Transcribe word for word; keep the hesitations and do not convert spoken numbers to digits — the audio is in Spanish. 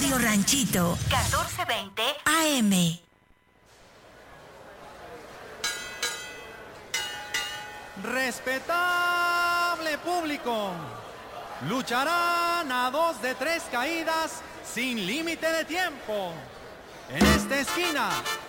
Radio Ranchito, catorce veinte A M. Respetable público, lucharán a dos de tres caídas sin límite de tiempo. En esta esquina